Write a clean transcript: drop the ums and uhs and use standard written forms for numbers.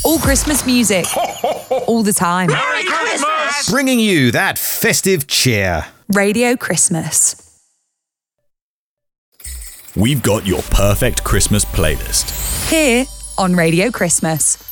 All Christmas music. All the time. Merry Christmas! Bringing you that festive cheer. Radio Christmas. We've got your perfect Christmas playlist. Here on Radio Christmas.